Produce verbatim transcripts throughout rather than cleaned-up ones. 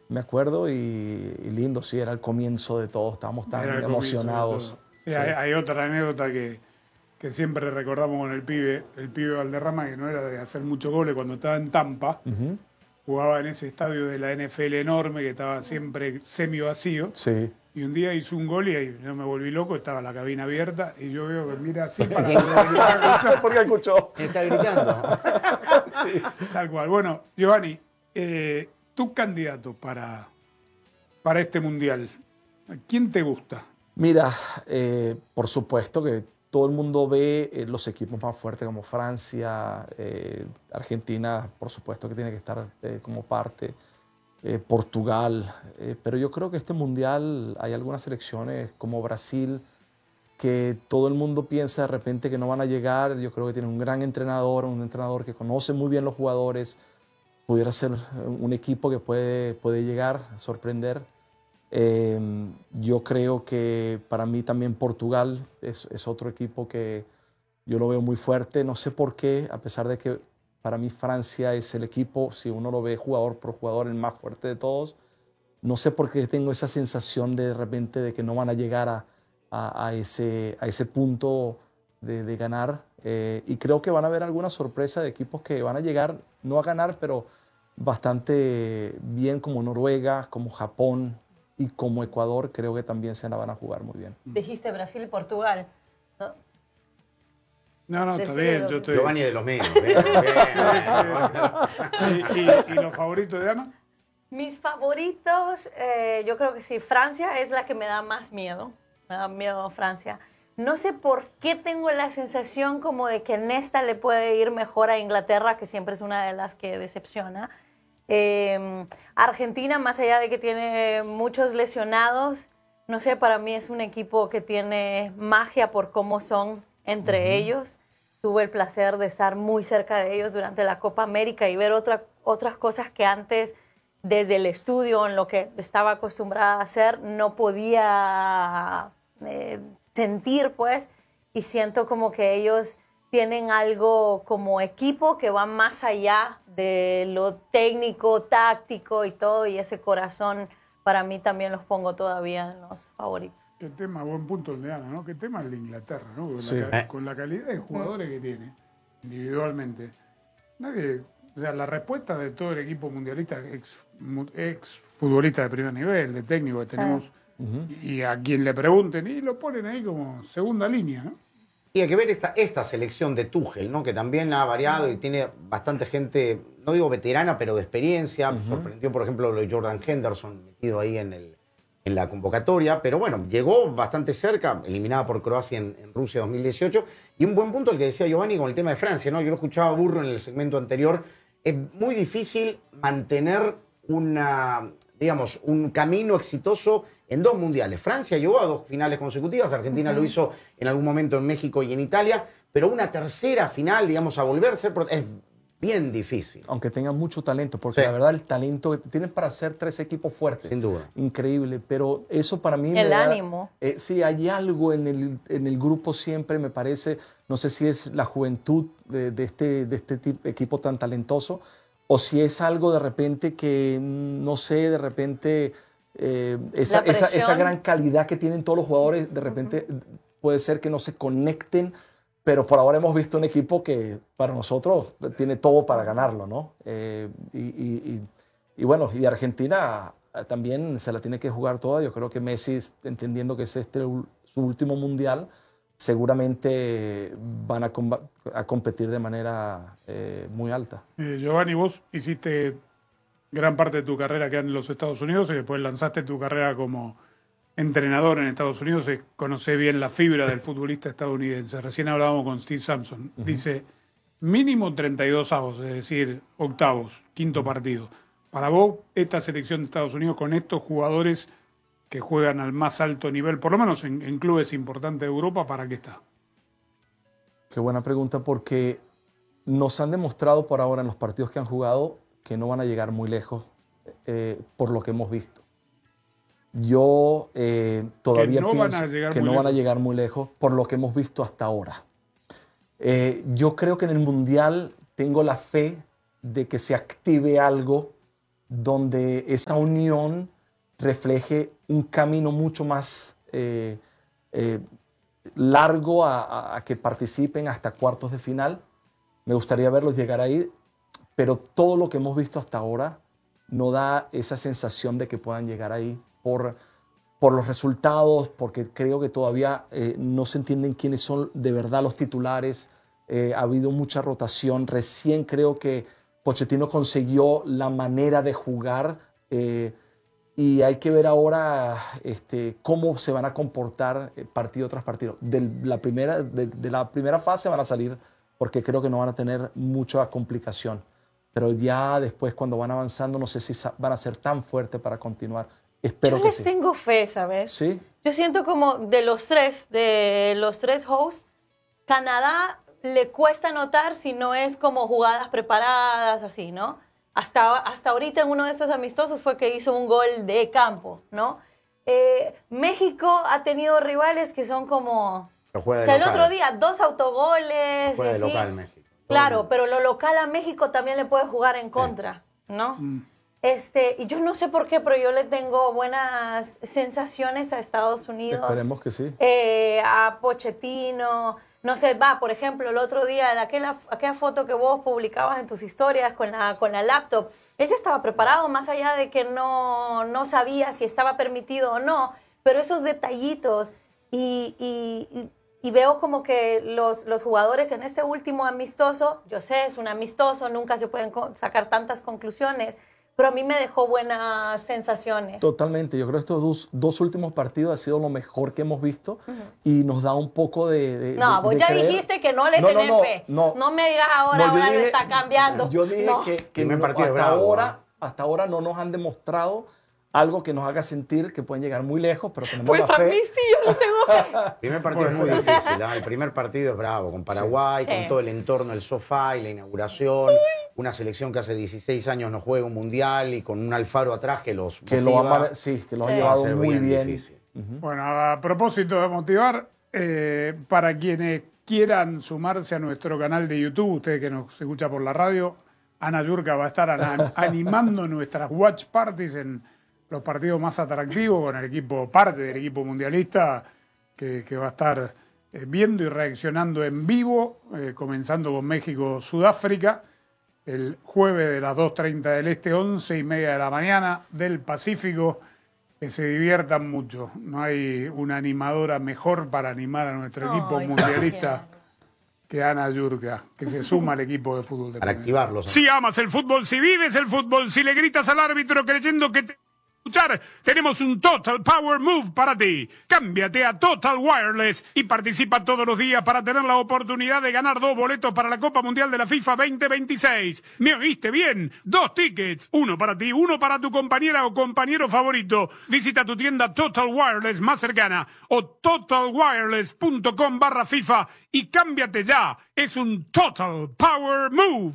me acuerdo, y, y lindo, sí, era el comienzo de todo, estábamos tan Era el comienzo de emocionados. todo. Sí, Sí. hay, hay otra anécdota que, que siempre recordamos con el pibe, el pibe Valderrama, que no era de hacer muchos goles cuando estaba en Tampa. Ujú. Jugaba en ese estadio de la N F L enorme que estaba siempre semi vacío. Sí. Y un día hizo un gol y ahí yo me volví loco, estaba la cabina abierta y yo veo que mira así para Porque escuchó. Está gritando. Sí. tal cual. Bueno, Giovanni, eh, tu candidato para, para este mundial, ¿quién te gusta? Mira, eh, por supuesto que todo el mundo ve eh, los equipos más fuertes como Francia, eh, Argentina, por supuesto que tiene que estar eh, como parte, eh, Portugal, eh, pero yo creo que este mundial hay algunas selecciones como Brasil que todo el mundo piensa de repente que no van a llegar. Yo creo que tiene un gran entrenador, un entrenador que conoce muy bien los jugadores, pudiera ser un equipo que puede, puede llegar a sorprender. Eh, yo creo que para mí también Portugal es, es otro equipo que yo lo veo muy fuerte. No sé por qué, a pesar de que para mí Francia es el equipo, si uno lo ve jugador por jugador, el más fuerte de todos. No sé por qué tengo esa sensación de, de repente de que no van a llegar a, a, a ese, a ese punto de, de ganar. Eh, y creo que van a haber alguna sorpresa de equipos que van a llegar, no a ganar, pero bastante bien, como Noruega, como Japón y como Ecuador. Creo que también se la van a jugar muy bien. Dijiste Brasil y Portugal, ¿no? No, no, está Decide bien, lo yo que- estoy... Giovanni de los míos. Bien, bien, ¿Y, y, y los favoritos de Ana? Mis favoritos, eh, yo creo que sí, Francia es la que me da más miedo. Me da miedo Francia. No sé por qué tengo la sensación como de que en esta le puede ir mejor a Inglaterra, que siempre es una de las que decepciona. Eh, Argentina, más allá de que tiene muchos lesionados, no sé, para mí es un equipo que tiene magia por cómo son entre uh-huh. ellos. Tuve el placer de estar muy cerca de ellos durante la Copa América y ver otra, otras cosas que antes, desde el estudio, en lo que estaba acostumbrada a hacer, no podía eh, sentir, pues, y siento como que ellos tienen algo como equipo que va más allá de lo técnico, táctico y todo, y ese corazón para mí también los pongo todavía en los favoritos. Qué tema, buen punto el de Ana, ¿no? Qué tema el de Inglaterra, ¿no? Con, Sí. la, con la calidad de jugadores que tiene, individualmente. Nadie, o sea, la respuesta de todo el equipo mundialista, ex, ex futbolista de primer nivel, de técnico que tenemos, uh-huh. y a quien le pregunten, y lo ponen ahí como segunda línea, ¿no? Y hay que ver esta, esta selección de Tuchel, ¿no? Que también ha variado y tiene bastante gente, no digo veterana, pero de experiencia. Uh-huh. Sorprendió, por ejemplo, lo de Jordan Henderson, metido ahí en, el, en la convocatoria. Pero bueno, llegó bastante cerca, eliminada por Croacia en, en Rusia dos mil dieciocho. Y un buen punto el que decía Giovanni con el tema de Francia, ¿no? Yo lo escuchaba a Burro en el segmento anterior. Es muy difícil mantener una, digamos, un camino exitoso en dos mundiales. Francia llegó a dos finales consecutivas, Argentina uh-huh. lo hizo en algún momento en México y en Italia, pero una tercera final, digamos, a volverse, es bien difícil. Aunque tengan mucho talento, porque sí. la verdad el talento que tienen para hacer tres equipos fuertes. Sin duda. Increíble, pero eso para mí... El me da, ánimo. Eh, sí, hay algo en el, en el grupo siempre, me parece, no sé si es la juventud de, de este, de este tipo, equipo tan talentoso, o si es algo de repente que, no sé, de repente... Eh, esa, esa, esa gran calidad que tienen todos los jugadores, de repente uh-huh. puede ser que no se conecten, pero por ahora hemos visto un equipo que para nosotros tiene todo para ganarlo, ¿no? Eh, y, y, y, y bueno, y Argentina también se la tiene que jugar toda. Yo creo que Messi, entendiendo que es este su último mundial, seguramente van a, a competir de manera eh, muy alta. Eh, Giovanni, vos hiciste gran parte de tu carrera acá en los Estados Unidos y después lanzaste tu carrera como entrenador en Estados Unidos. Y conocés bien la fibra del futbolista estadounidense. Recién hablábamos con Steve Sampson. Uh-huh. Dice, mínimo treinta y dos avos, es decir, octavos, quinto uh-huh. partido. Para vos, esta selección de Estados Unidos con estos jugadores que juegan al más alto nivel, por lo menos en, en clubes importantes de Europa, ¿para qué está? Qué buena pregunta, porque nos han demostrado por ahora en los partidos que han jugado que no van a llegar muy lejos eh, por lo que hemos visto. Yo eh, todavía que no pienso van a llegar que muy no lejos. van a llegar muy lejos por lo que hemos visto hasta ahora. Eh, yo creo que en el Mundial tengo la fe de que se active algo donde esa unión refleje un camino mucho más eh, eh, largo a, a, a que participen hasta cuartos de final. Me gustaría verlos llegar ahí, pero todo lo que hemos visto hasta ahora no da esa sensación de que puedan llegar ahí por, por los resultados, porque creo que todavía eh, no se entienden quiénes son de verdad los titulares. Eh, ha habido mucha rotación. Recién creo que Pochettino consiguió la manera de jugar eh, y hay que ver ahora este, cómo se van a comportar partido tras partido. De la, primera, de, de la primera fase van a salir porque creo que no van a tener mucha complicación. Pero ya después, cuando van avanzando, no sé si van a ser tan fuertes para continuar. Espero Yo que les sí. tengo fe, ¿sabes? Sí. Yo siento como de los tres, de los tres hosts, Canadá le cuesta anotar si no es como jugadas preparadas, así, ¿no? Hasta, hasta ahorita en uno de estos amistosos fue que hizo un gol de campo, ¿no? Eh, México ha tenido rivales que son como... Lo juega de o sea, el local. otro día, dos autogoles. Lo juega de y así. local México. Claro, Todo. pero lo local a México también le puede jugar en contra, ¿no? Mm. Este, y yo no sé por qué, pero yo le tengo buenas sensaciones a Estados Unidos. Esperemos que sí. Eh, a Pochettino. No sé, va, por ejemplo, el otro día, de aquella, aquella foto que vos publicabas en tus historias con la, con la laptop, él ya estaba preparado, más allá de que no, no sabía si estaba permitido o no, pero esos detallitos y... y Y veo como que los, los jugadores en este último amistoso, yo sé, es un amistoso, nunca se pueden sacar tantas conclusiones, pero a mí me dejó buenas sensaciones. Totalmente. Yo creo que estos dos, dos últimos partidos ha sido lo mejor que hemos visto uh-huh. y nos da un poco de... de no, de, vos de ya creer. dijiste que no le no, tenés no, no, fe. No, no me digas ahora, no, ahora dije, lo está cambiando. Yo dije no. que, que no, partido hasta, bravo, ahora, ¿eh? hasta ahora no nos han demostrado algo que nos haga sentir que pueden llegar muy lejos, pero tenemos pues la fe. Pues a mí sí, yo les tengo fe. El primer partido es muy difícil, ¿eh? El primer partido es bravo, con Paraguay, sí. con Sí. todo el entorno, el sofá y la inauguración. Una selección que hace dieciséis años no juega un mundial y con un Alfaro atrás que los que motiva. lo ha, sí, que lo ha Sí. llevado Va a ser muy bien. difícil. Uh-huh. Bueno, a propósito de motivar, eh, para quienes quieran sumarse a nuestro canal de YouTube, usted que nos escucha por la radio, Ana Yurka va a estar ana- animando nuestras watch parties en los partidos más atractivos con el equipo, parte del equipo mundialista, que, que va a estar eh, viendo y reaccionando en vivo, eh, comenzando con México-Sudáfrica, el jueves de las dos treinta del Este, once y media de la mañana del Pacífico. Que se diviertan mucho. No hay una animadora mejor para animar a nuestro Ay, equipo qué mundialista que Ana Yurka, que se suma al equipo de fútbol de Para Primera. activarlos. Si amas el fútbol, si vives el fútbol, si le gritas al árbitro creyendo que te escuchar, tenemos un Total Power Move para ti. Cámbiate a Total Wireless y participa todos los días para tener la oportunidad de ganar dos boletos para la Copa Mundial de la FIFA veinte veintiséis. ¿Me oíste bien? Dos tickets, uno para ti, uno para tu compañera o compañero favorito. Visita tu tienda Total Wireless más cercana o totalwireless.com barra FIFA y cámbiate ya. Es un Total Power Move.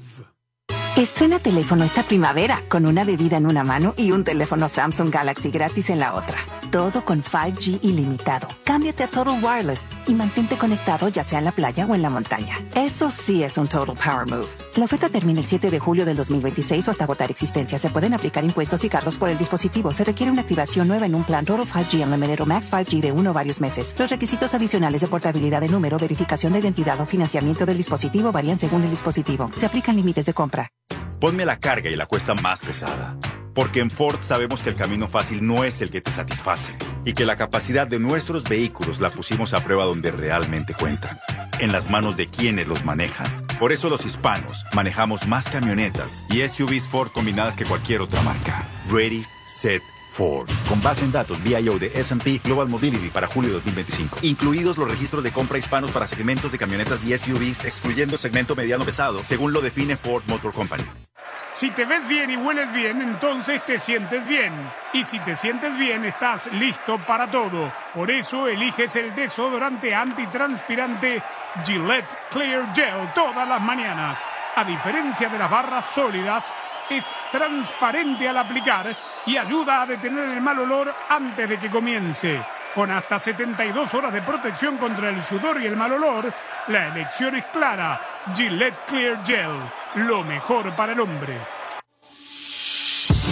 Estrena teléfono esta primavera con una bebida en una mano y un teléfono Samsung Galaxy gratis en la otra. Todo con cinco G ilimitado. Cámbiate a Total Wireless y mantente conectado ya sea en la playa o en la montaña. Eso sí es un Total Power Move. La oferta termina el siete de julio del dos mil veintiséis o hasta agotar existencia. Se pueden aplicar impuestos y cargos por el dispositivo. Se requiere una activación nueva en un plan Total cinco G Unlimited o Max cinco G de uno o varios meses. Los requisitos adicionales de portabilidad de número, verificación de identidad o financiamiento del dispositivo varían según el dispositivo. Se aplican límites de compra. Ponme la carga y la cuesta más pesada. Porque en Ford sabemos que el camino fácil no es el que te satisface. Y que la capacidad de nuestros vehículos la pusimos a prueba donde realmente cuentan. En las manos de quienes los manejan. Por eso los hispanos manejamos más camionetas y S U Vs Ford combinadas que cualquier otra marca. Ready, set, Ford. Con base en datos V I O de S and P Global Mobility para julio de dos mil veinticinco. Incluidos los registros de compra hispanos para segmentos de camionetas y S U Vs, excluyendo segmento mediano pesado, según lo define Ford Motor Company. Si te ves bien y hueles bien, entonces te sientes bien. Y si te sientes bien, estás listo para todo. Por eso eliges el desodorante antitranspirante Gillette Clear Gel todas las mañanas. A diferencia de las barras sólidas, es transparente al aplicar y ayuda a detener el mal olor antes de que comience. Con hasta setenta y dos horas de protección contra el sudor y el mal olor, la elección es clara. Gillette Clear Gel, lo mejor para el hombre.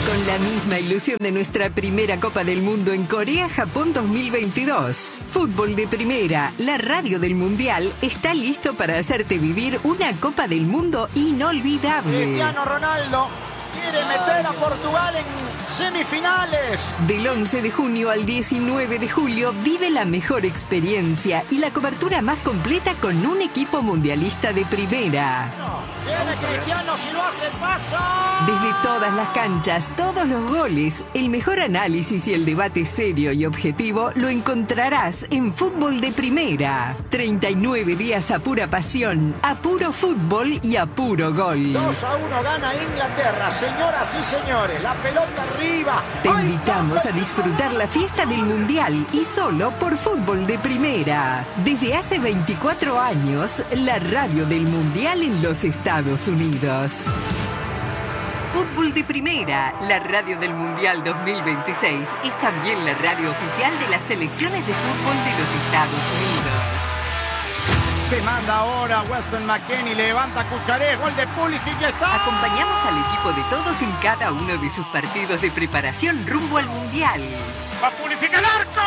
Con la misma ilusión de nuestra primera Copa del Mundo en Corea-Japón dos mil veintidós. Fútbol de Primera, la radio del Mundial, está listo para hacerte vivir una Copa del Mundo inolvidable. Cristiano Ronaldo quiere meter a Portugal en semifinales. Del once de junio al diecinueve de julio vive la mejor experiencia y la cobertura más completa con un equipo mundialista de primera. Viene Cristiano, si lo hace, pasa. Desde todas las canchas, todos los goles, el mejor análisis y el debate serio y objetivo lo encontrarás en Fútbol de Primera. treinta y nueve días a pura pasión, a puro fútbol y a puro gol. dos a uno gana Inglaterra, señoras y señores, la pelota arriba. Te invitamos a disfrutar la fiesta del Mundial y solo por Fútbol de Primera. Desde hace veinticuatro años, la radio del Mundial en los Estados Unidos. Fútbol de Primera, la radio del Mundial dos mil veintiséis, es también la radio oficial de las selecciones de fútbol de los Estados Unidos. Se manda ahora Weston McKennie, levanta Cucharé, gol de Pulisic, ya está. Acompañamos al equipo de todos en cada uno de sus partidos de preparación rumbo al Mundial. ¡Va Pulisic al arco!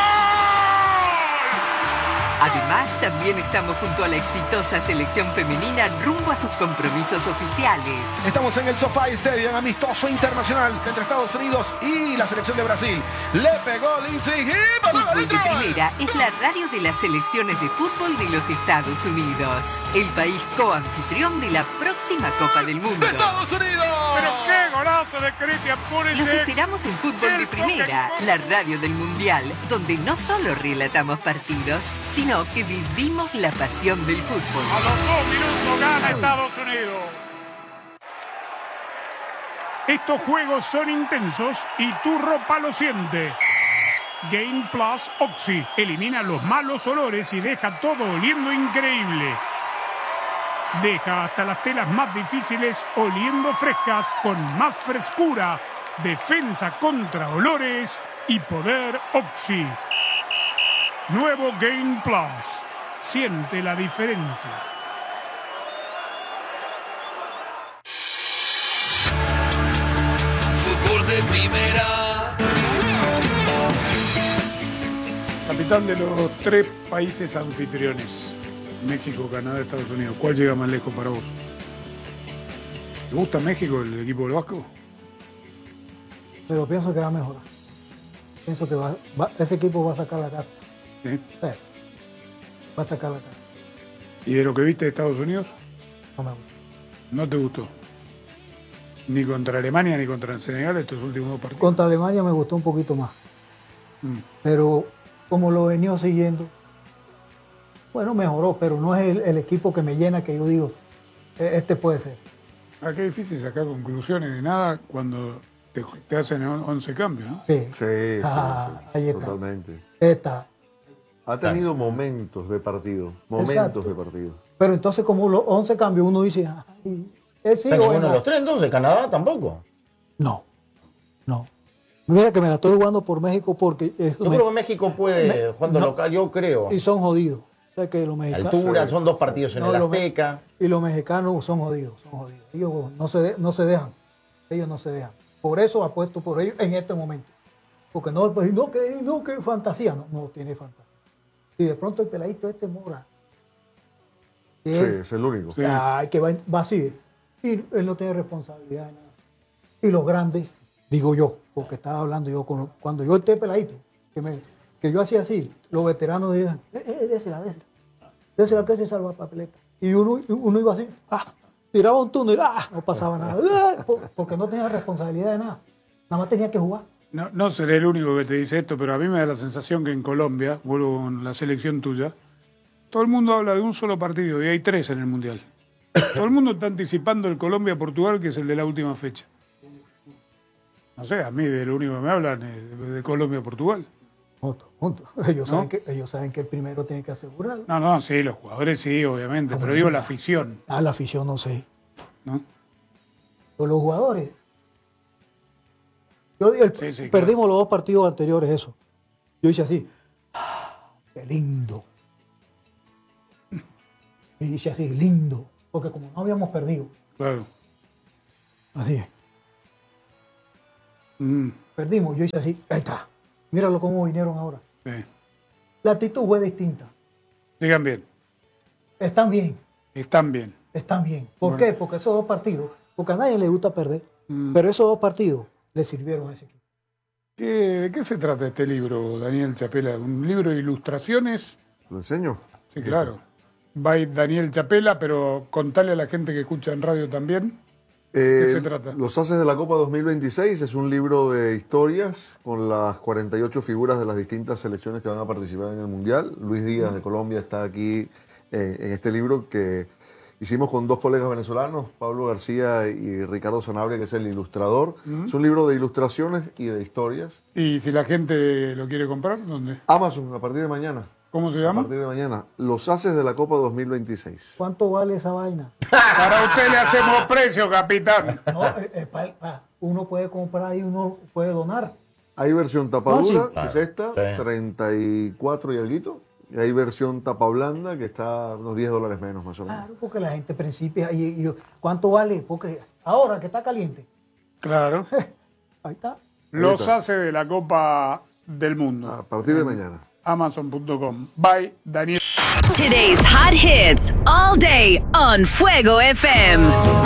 Además, también estamos junto a la exitosa selección femenina rumbo a sus compromisos oficiales. Estamos en el SoFi Stadium, amistoso internacional entre Estados Unidos y la selección de Brasil. Le pegó Lindsay y Fútbol de Primera es la radio de las selecciones de fútbol de los Estados Unidos. El país coanfitrión de la próxima Copa del Mundo. ¡Estados Unidos! ¡Pero qué golazo de Christian Pulisic! Los esperamos en Fútbol de Primera, la radio del Mundial, donde no solo relatamos partidos, sino que vivimos la pasión del fútbol. A los dos minutos gana Estados Unidos. Estos juegos son intensos y tu ropa lo siente. Game Plus Oxy elimina los malos olores y deja todo oliendo increíble. Deja hasta las telas más difíciles oliendo frescas con más frescura, defensa contra olores y poder Oxy. Nuevo Game Plus. Siente la diferencia. Fútbol de Primera. Capitán de los tres países anfitriones, México, Canadá, Estados Unidos, ¿cuál llega más lejos para vos? ¿Te gusta México, el equipo del Vasco? Pero pienso que va a mejorar. Pienso que va, va, ese equipo va a sacar la carta. ¿Sí? Sí, va a sacar la carta. ¿Y de lo que viste de Estados Unidos? No me gusta. ¿No te gustó? Ni contra Alemania ni contra Senegal estos últimos dos partidos. Contra Alemania me gustó un poquito más. Mm. Pero como lo venía siguiendo, bueno, mejoró, pero no es el, el equipo que me llena, que yo digo, este puede ser. Ah, qué difícil sacar conclusiones de nada cuando te, te hacen once cambios, ¿no? Sí, Sí, sí, Ah, sí, ahí está. totalmente. Está. Ha tenido momentos de partido, momentos Exacto. de partido. Pero entonces como los once cambios, uno dice, ay, ¿es sí ¿Está o ninguno es de no? los tres entonces? ¿Canadá tampoco? No, no. Mira que me la estoy jugando por México porque... es- Yo me- creo que México puede, me- jugando no. local, yo creo. Y son jodidos. O sea que los mexicanos... Altura, son dos partidos en No, el los me- Azteca. Y los mexicanos son jodidos, son jodidos. Ellos no se, de- no se dejan. Ellos no se dejan. Por eso apuesto por ellos en este momento. Porque no, pues, no, que, no, que fantasía. No, no tiene fantasía. Y de pronto el peladito este Mora. que Sí, es- es el único. Sí. ay, que va, va así. Y él no tiene responsabilidad de nada. Y los grandes, digo yo, porque estaba hablando yo con, cuando yo esté peladito, que, me, que yo hacía así, los veteranos decían, eh, eh, désela, désela. Désela que se salva papeleta. Y uno, uno iba así, ah, tiraba un túnel, ah, no pasaba nada. Ah, por- porque no tenía responsabilidad de nada. Nada más tenía que jugar. No, no seré el único que te dice esto, pero a mí me da la sensación que en Colombia, vuelvo con la selección tuya, todo el mundo habla de un solo partido y hay tres en el Mundial. Todo el mundo está anticipando el Colombia-Portugal, que es el de la última fecha. No sé, a mí de lo único que me hablan es de, de Colombia-Portugal. Juntos, juntos. Ellos, ¿No? saben que, ellos saben que el primero tiene que asegurar. No, no, sí, los jugadores sí, obviamente, pero digo la afición, Ah, la afición no sé. ¿no? Pero los jugadores. Yo, el- Sí, sí, perdimos los dos partidos anteriores, eso. Yo hice así. "Ah, qué lindo. Y hice así, lindo. Porque como no habíamos perdido. Claro. Así es. Mm. Perdimos, yo hice así, ahí está. Míralo cómo vinieron ahora. Sí. La actitud fue distinta. Digan bien. Están bien. Están bien. Están bien. ¿Por Bueno. qué? Porque esos dos partidos, porque a nadie le gusta perder, Mm. pero esos dos partidos le sirvieron a ese equipo. ¿Qué, ¿De qué se trata este libro, Daniel Chapela? ¿Un libro de ilustraciones? ¿Lo enseño? Sí, claro. By Daniel Chapela, pero contale a la gente que escucha en radio también. Eh, ¿Qué se trata? Los Haces de la Copa dos mil veintiséis es un libro de historias con las cuarenta y ocho figuras de las distintas selecciones que van a participar en el Mundial. Luis Díaz de Colombia está aquí eh, en este libro que hicimos con dos colegas venezolanos, Pablo García y Ricardo Sanabria, que es el ilustrador. Mm. Es un libro de ilustraciones y de historias. Y si la gente lo quiere comprar, ¿dónde? Amazon, a partir de mañana. ¿Cómo se A llama? partir de mañana. Los Haces de la Copa dos mil veintiséis. ¿Cuánto vale esa vaina? Para usted le hacemos precio, capitán. No, eh, eh, pa- pa- uno puede comprar y uno puede donar. Hay versión tapadura, Ah, sí. que es esta, Sí. treinta y cuatro y alguito. Y hay versión tapa blanda, que está unos diez dólares menos, más o menos. Claro, porque la gente principia. Y, y- ¿Cuánto vale? Porque ahora que está caliente. Claro. Ahí está. Los hace de la Copa del Mundo. A partir de mañana. Amazon punto com. Bye, Daniel. Today's hot hits all day on Fuego F M.